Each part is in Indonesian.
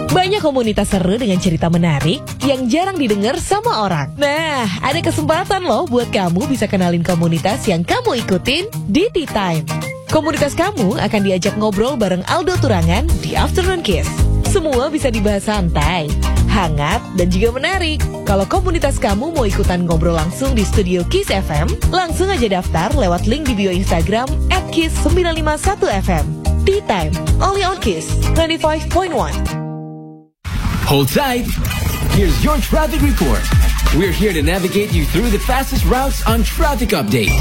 Banyak komunitas seru dengan cerita menarik yang jarang didengar sama orang. Nah, ada kesempatan loh buat kamu bisa kenalin komunitas yang kamu ikutin di Tea Time. Komunitas kamu akan diajak ngobrol bareng Aldo Turangan di Afternoon Kiss. Semua bisa dibahas santai, hangat, dan juga menarik. Kalau komunitas kamu mau ikutan ngobrol langsung di studio Kiss FM, langsung aja daftar lewat link di bio Instagram @kiss951fm. Tea Time, only on Kiss 95.1. Hold tight. Here's your traffic report. We're here to navigate you through the fastest routes on Traffic Update.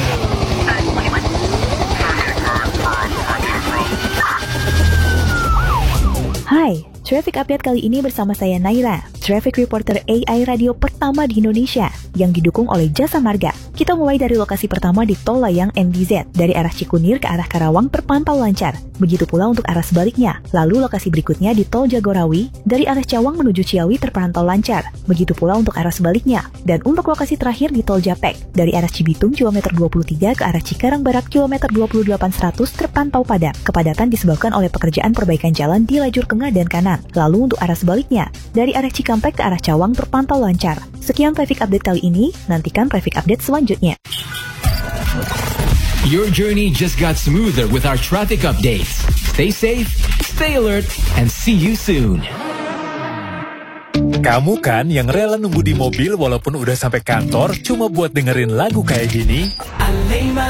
Hai, Traffic Update kali ini bersama saya Naira, Traffic Reporter AI Radio pertama di Indonesia yang didukung oleh Jasa Marga. Kita mulai dari lokasi pertama di Tol Layang MDZ, dari arah Cikunir ke arah Karawang terpantau lancar. Begitu pula untuk arah sebaliknya. Lalu lokasi berikutnya di Tol Jagorawi, dari arah Cawang menuju Ciawi terpantau lancar. Begitu pula untuk arah sebaliknya. Dan untuk lokasi terakhir di Tol Japek, dari arah Cibitung kilometer 23 ke arah Cikarang Barat kilometer 2800 terpantau padat. Kepadatan disebabkan oleh pekerjaan perbaikan jalan di lajur tengah dan kanan. Lalu untuk arah sebaliknya, dari arah Cikampek ke arah Cawang terpantau lancar. Sekian traffic update kali ini, nantikan traffic update selanjutnya. Your journey just got smoother with our traffic updates. Stay safe, stay alert, and see you soon. Kamu kan yang rela nunggu di mobil walaupun udah sampai kantor cuma buat dengerin lagu kayak gini?